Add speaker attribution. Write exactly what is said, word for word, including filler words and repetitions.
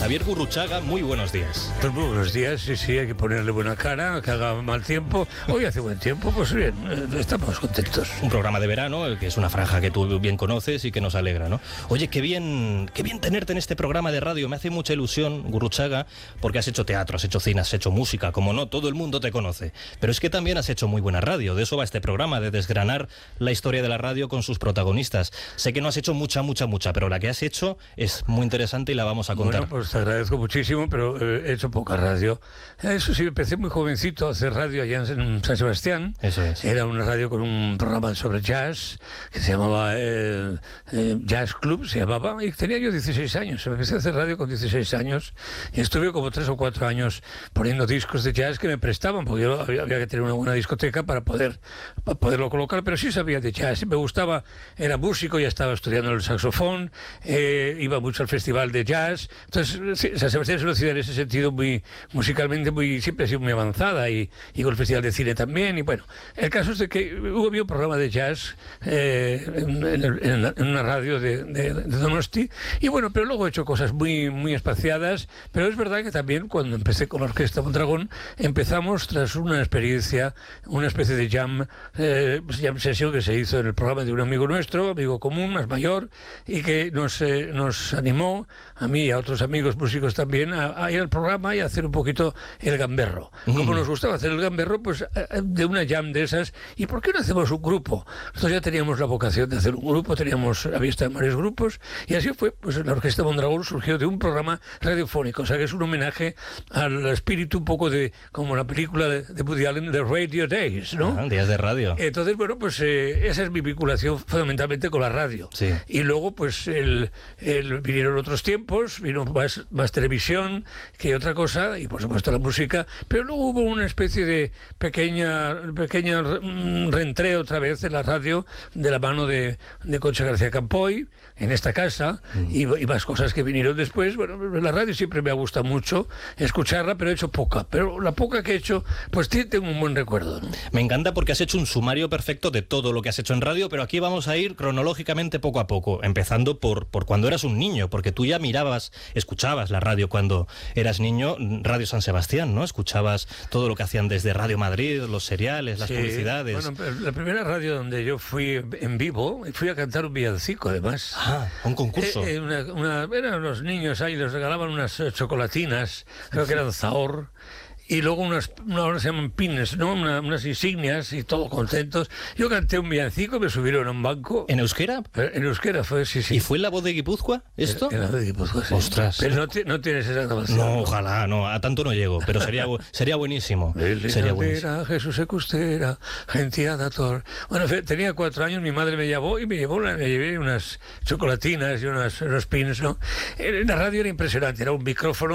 Speaker 1: Javier Gurruchaga, muy buenos días.
Speaker 2: Pues muy buenos días, sí, sí, hay que ponerle buena cara, que haga mal tiempo. Hoy hace buen tiempo, pues bien, estamos contentos.
Speaker 1: Un programa de verano, que es una franja que tú bien conoces y que nos alegra, ¿no? Oye, qué bien, qué bien tenerte en este programa de radio. Me hace mucha ilusión, Gurruchaga, porque has hecho teatro, has hecho cine, has hecho música. Como no, todo el mundo te conoce. Pero es que también has hecho muy buena radio. De eso va este programa, de desgranar la historia de la radio con sus protagonistas. Sé que no has hecho mucha, mucha, mucha, pero la que has hecho es muy interesante y la vamos a contar.
Speaker 2: Bueno, pues te agradezco muchísimo, pero eh, he hecho poca radio. Eso sí, empecé muy jovencito a hacer radio allá en San Sebastián.
Speaker 1: Eso es.
Speaker 2: Era una radio con un programa sobre jazz que se llamaba eh, eh, Jazz Club, se llamaba, y tenía yo dieciséis años. Empecé a hacer radio con dieciséis años y estuve como tres o cuatro años poniendo discos de jazz que me prestaban, porque yo había, había que tener una buena discoteca para poder para poderlo colocar, pero sí sabía de jazz, me gustaba, era músico, ya estaba estudiando el saxofón, eh, iba mucho al festival de jazz. Entonces, sí, San Sebastián es una ciudad en ese sentido muy musicalmente muy siempre ha sido muy avanzada, y, y con el festival de cine también. Y bueno, el caso es de que hubo un programa de jazz eh, en, en, en, en una radio de, de, de Donosti, y bueno, pero luego he hecho cosas muy muy espaciadas. Pero es verdad que también cuando empecé con la Orquesta Mondragón empezamos tras una experiencia, una especie de jam, eh, jam session que se hizo en el programa de un amigo nuestro, amigo común, más mayor, y que nos, eh, nos animó a mí y a otros amigos músicos también a, a ir al programa y a hacer un poquito el gamberro. Como nos gustaba hacer el gamberro, pues de una jam de esas, ¿y por qué no hacemos un grupo? Nosotros ya teníamos la vocación de hacer un grupo, teníamos a vista en varios grupos, y así fue, pues la Orquesta Mondragón surgió de un programa radiofónico, o sea que es un homenaje al espíritu un poco de, como la película de, de Woody Allen, de Radio Days, ¿no?
Speaker 1: Ah, días de radio.
Speaker 2: Entonces, bueno, pues eh, esa es mi vinculación fundamentalmente con la radio.
Speaker 1: Sí.
Speaker 2: Y luego, pues el, el, vinieron otros tiempos, vino más, más televisión que otra cosa, y por supuesto la música, pero luego hubo una especie de pequeña, pequeña reentreo otra vez en la radio de la mano de, de Concha García Campoy, en esta casa, mm. y, y más cosas que vinieron después. Bueno, la radio siempre me ha gustado mucho escucharla, pero he hecho poca. Pero la poca que he hecho, pues tengo un buen recuerdo, ¿no?
Speaker 1: Me encanta porque has hecho un sumario perfecto de todo lo que has hecho en radio, pero aquí vamos a ir cronológicamente poco a poco, empezando por, por cuando eras un niño, porque tú ya mirabas, escuchabas la radio cuando eras niño, Radio San Sebastián, ¿no? Escuchabas todo lo que hacían desde Radio Madrid, los seriales, las
Speaker 2: sí,
Speaker 1: publicidades.
Speaker 2: Bueno, la primera radio donde yo fui en vivo, fui a cantar un villancico, además.
Speaker 1: Ah, un concurso.
Speaker 2: Eh, eh, una, una, eran unos niños ahí, les regalaban unas eh, chocolatinas, creo que eran Zahor. Y luego unas, ahora se llaman pines, ¿no? Una, unas insignias, y todos contentos. Yo canté un villancico, me subieron a un banco.
Speaker 1: ¿En euskera?
Speaker 2: En euskera fue, sí, sí.
Speaker 1: ¿Y fue en La Voz de Guipúzcoa esto?
Speaker 2: En La Voz de Guipúzcoa, sí.
Speaker 1: Ostras.
Speaker 2: Pero no, no tienes esa grabación.
Speaker 1: No, ojalá, no, a tanto no llego, pero sería, sería buenísimo. Sería buenísimo.
Speaker 2: Jesús Ecustera, Gentia Dator. Bueno, tenía cuatro años, mi madre me llevó y me llevó, me llevé unas chocolatinas y unas, unos pins, ¿no? En la radio era impresionante, era un micrófono